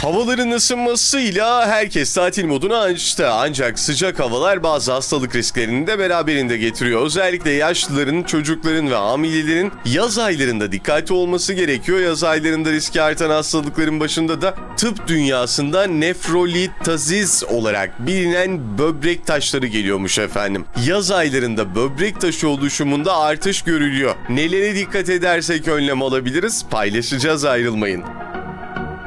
Havaların ısınmasıyla herkes tatil modunu açtı. Ancak sıcak havalar bazı hastalık risklerini de beraberinde getiriyor. Özellikle yaşlıların, çocukların ve hamilelerin yaz aylarında dikkatli olması gerekiyor. Yaz aylarında riski artan hastalıkların başında da tıp dünyasında nefrolitazis olarak bilinen böbrek taşları geliyormuş efendim. Yaz aylarında böbrek taşı oluşumunda artış görülüyor. Nelere dikkat edersek önlem alabiliriz? Paylaşacağız, ayrılmayın.